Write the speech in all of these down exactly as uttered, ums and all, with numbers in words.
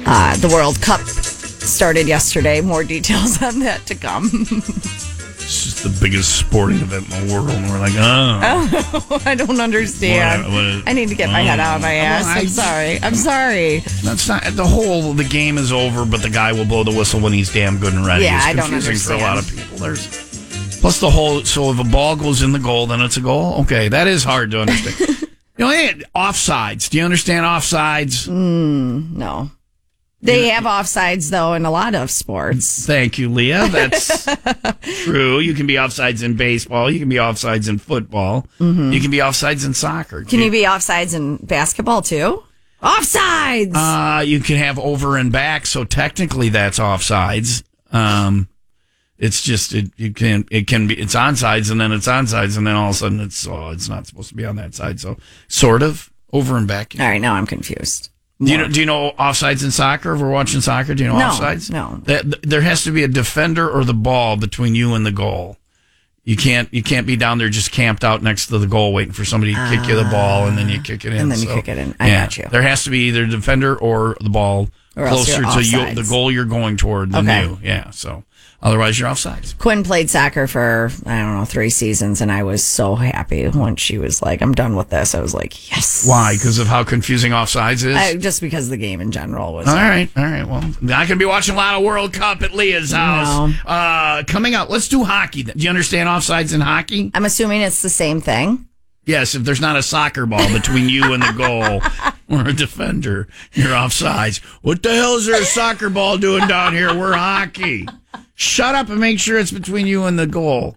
Uh, the World Cup started yesterday. More details on that to come. It's just the biggest sporting event in the world. And we're like, oh. Oh, I don't understand. What, what, I need to get my head out of my ass. I'm sorry. I'm sorry. That's not the whole. The game is over, but the guy will blow the whistle when he's damn good and ready. Yeah, it's I don't confusing understand. for a lot of people. There's plus the whole. So if a ball goes in the goal, then it's a goal. Okay, that is hard to understand. You know, hey, offsides. Do you understand offsides? Mm, no. They have offsides, though, in a lot of sports. Thank you, Leah. That's true. You can be offsides in baseball. You can be offsides in football. Mm-hmm. You can be offsides in soccer. Can you be offsides in basketball, too? Offsides! Uh, you can have over and back, so technically that's offsides. Um, it's just, it, you can, it can be, it's onsides, and then it's onsides, and then all of a sudden it's, oh, it's not supposed to be on that side. So, sort of, over and back. All right, now I'm confused. Do you know? Do you know offsides in soccer? If we're watching soccer, do you know no, offsides? No. That, there has to be a defender or the ball between you and the goal. You can't. You can't be down there just camped out next to the goal waiting for somebody to uh, kick you the ball and then you kick it in. And then you so, kick it in. I yeah, got you. There has to be either defender or the ball or closer to you, the goal you're going toward than okay. you. Yeah. So otherwise, you're offsides. Quinn played soccer for, I don't know, three seasons, and I was so happy when she was like, I'm done with this. I was like, yes. Why? Because of how confusing offsides is? I, just because the game in general was. All right. All right. Well, I can be watching a lot of World Cup at Leah's house. No. Uh, coming up, let's do hockey. Do you understand offsides in hockey? I'm assuming it's the same thing. Yes, if there's not a soccer ball between you and the goal or a defender, you're offsides. What the hell is there a soccer ball doing down here? We're hockey. Shut up and make sure it's between you and the goal.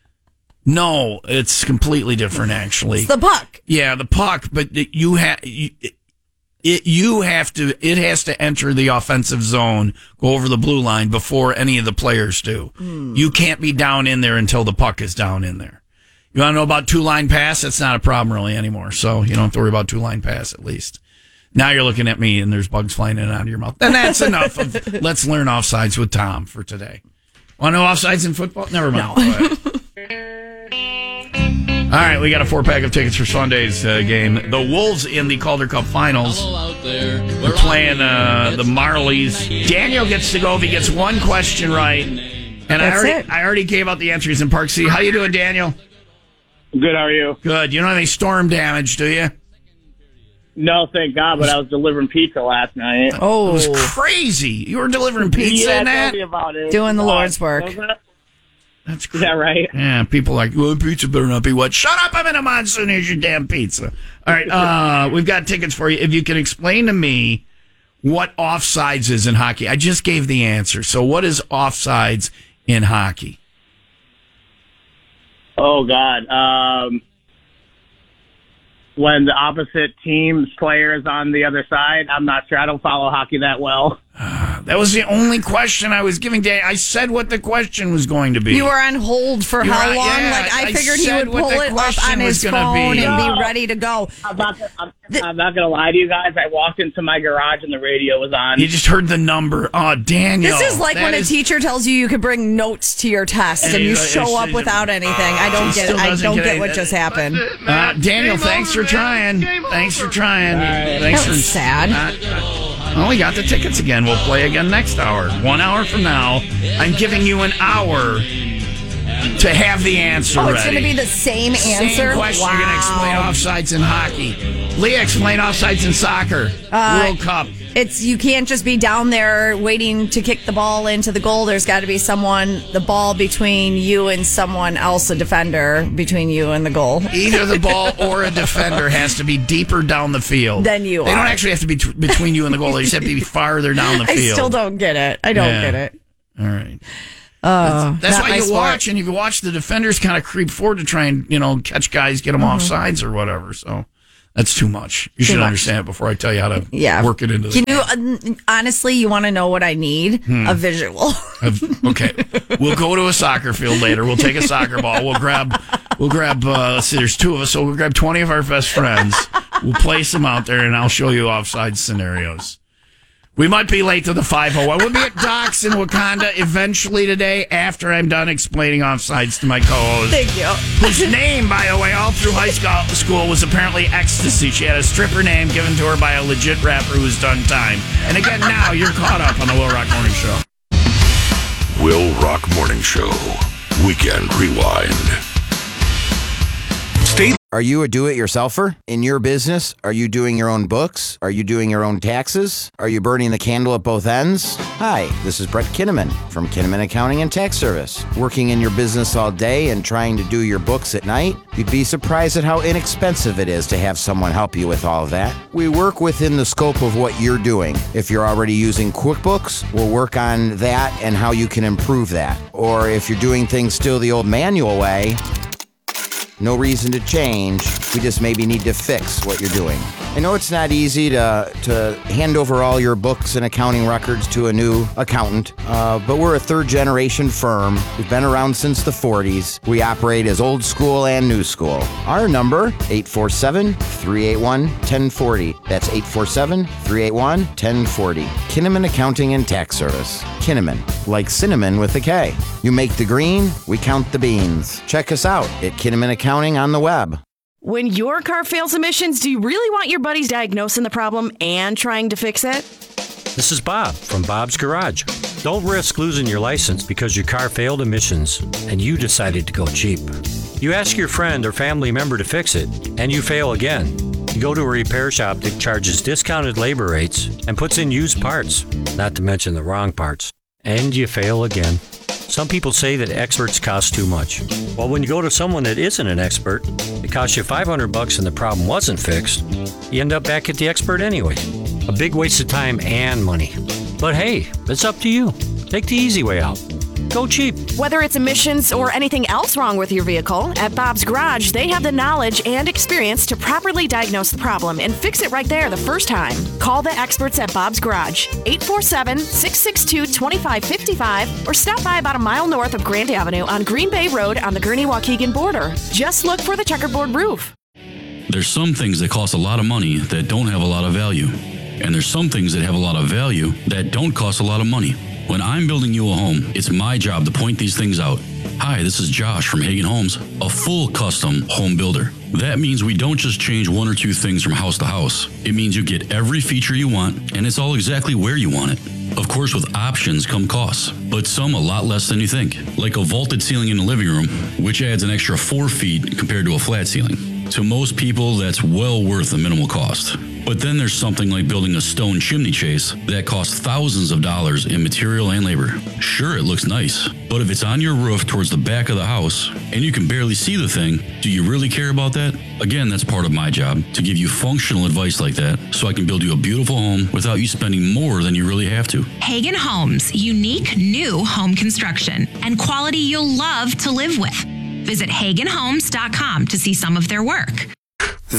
No, it's completely different, actually. It's the puck. Yeah, the puck, but you have it. You have to. It has to enter the offensive zone, go over the blue line before any of the players do. Mm. You can't be down in there until the puck is down in there. You want to know about two-line pass? That's not a problem really anymore, so you don't have to worry about two-line pass at least. Now you're looking at me and there's bugs flying in and out of your mouth. And that's enough of Let's Learn Offsides with Tom for today. Want to know offsides in football? Never mind. No. All right, we got a four-pack of tickets for Sunday's uh, game. The Wolves in the Calder Cup Finals. We're playing uh, the Marlies. Daniel gets to go if he gets one question right. And That's I already, it. I already gave out the answers in Park City. How you doing, Daniel? Good, how are you? Good. You don't have any storm damage, do you? No, thank God, but I was delivering pizza last night. Oh. It was crazy. You were delivering pizza yeah, and that? tell me about it. Doing the Uh, Lord's work. That's Is that right? Yeah, people are like, well, pizza better not be wet. Shut up, I'm in a monsoon. Here's your damn pizza. All right, uh, we've got tickets for you. If you can explain to me what offsides is in hockey. I just gave the answer. So what is offsides in hockey? Oh, God. Um, when the opposite team's player is on the other side, I'm not sure. I don't follow hockey that well. That was the only question I was giving Dan. I said what the question was going to be. You were on hold for You how were- long? yeah, like I I figured he said would what pull the it up question on was his gonna phone be. and No. be ready to go. I'm not, I'm, I'm not going to lie to you guys. I walked into my garage and the radio was on. You just heard the number. Oh, Daniel. This is like that when is- a teacher tells you you can bring notes to your test and you It's- show it's- up without anything. I don't She get. still I doesn't don't get get it. what just happened. Uh, Daniel, thanks for trying. Thanks for trying. Thanks That for was sad. Uh, well, we got the tickets again. We'll play again next hour. One hour from now, I'm giving you an hour to have the answer Oh, ready. it's going to be the same answer. Same question. Wow. You're going to explain offsides in hockey. Leah, explain offsides in soccer. Uh, World Cup. It's you can't just be down there waiting to kick the ball into the goal. There's got to be someone, the ball between you and someone else, a defender between you and the goal. Either the ball or a defender has to be deeper down the field. Than you They are. don't actually have to be t- between you and the goal. They just have to be farther down the I field. still don't get it. I don't Yeah. get it. All right. Uh, That's, that's not why my you sport. watch, and you can watch the defenders kind of creep forward to try and, you know, catch guys, get them Mm-hmm. off sides or whatever. So that's too much. You Too should much. understand it before I tell you how to Yeah. work it into the Can you, uh, honestly, you want to know what I need? Hmm. A visual. Okay, we'll go to a soccer field later. We'll take a soccer ball. We'll grab, we'll grab. Uh, let's see, there's two of us, so we'll grab twenty of our best friends. We'll place them out there, and I'll show you offside scenarios. We might be late to the five oh. I will be at Docks in Wakanda eventually today after I'm done explaining offsides to my co-host. Thank you. Whose name, by the way, all through high school was apparently Ecstasy. She had a stripper name given to her by a legit rapper who's done time. And again, now you're caught up on the Will Rock Morning Show. Will Rock Morning Show. Weekend Rewind. State. Are you a do-it-yourselfer in your business? Are you doing your own books? Are you doing your own taxes? Are you burning the candle at both ends? Hi, this is Brett Kinnaman from Kinnaman Accounting and Tax Service. Working in your business all day and trying to do your books at night? You'd be surprised at how inexpensive it is to have someone help you with all of that. We work within the scope of what you're doing. If you're already using QuickBooks, we'll work on that and how you can improve that. Or if you're doing things still the old manual way, no reason to change. We just maybe need to fix what you're doing. I know it's not easy to to hand over all your books and accounting records to a new accountant, uh, but we're a third-generation firm. We've been around since the forties. We operate as old school and new school. Our number, eight four seven, three eight one, one zero four zero. That's eight four seven, three eight one, one zero four zero. Kinnaman Accounting and Tax Service. Kinnaman, like cinnamon with a K. You make the green, we count the beans. Check us out at Kinnaman Accounting on the web. When your car fails emissions, do you really want your buddies diagnosing the problem and trying to fix it? This is Bob from Bob's Garage. Don't risk losing your license because your car failed emissions and you decided to go cheap. You ask your friend or family member to fix it, and you fail again. You go to a repair shop that charges discounted labor rates and puts in used parts, not to mention the wrong parts, and you fail again. Some people say that experts cost too much. Well, when you go to someone that isn't an expert, it costs you five hundred bucks and the problem wasn't fixed, you end up back at the expert anyway. A big waste of time and money. But hey, it's up to you. Take the easy way out. Go cheap. Whether it's emissions or anything else wrong with your vehicle, at Bob's Garage, they have the knowledge and experience to properly diagnose the problem and fix it right there the first time. Call the experts at Bob's Garage, eight four seven, six six two, two five five five, or stop by about a mile north of Grand Avenue on Green Bay Road on the Gurnee-Waukegan border. Just look for the checkerboard roof. There's some things that cost a lot of money that don't have a lot of value. And there's some things that have a lot of value that don't cost a lot of money. When I'm building you a home, it's my job to point these things out. Hi, this is Josh from Hagen Homes, a full custom home builder. That means we don't just change one or two things from house to house. It means you get every feature you want, and it's all exactly where you want it. Of course, with options come costs, but some a lot less than you think. Like a vaulted ceiling in the living room, which adds an extra four feet compared to a flat ceiling. To most people, that's well worth the minimal cost. But then there's something like building a stone chimney chase that costs thousands of dollars in material and labor. Sure, it looks nice, but if it's on your roof towards the back of the house and you can barely see the thing, do you really care about that? Again, that's part of my job, to give you functional advice like that so I can build you a beautiful home without you spending more than you really have to. Hagen Homes, unique new home construction and quality you'll love to live with. Visit Hagen Homes dot com to see some of their work.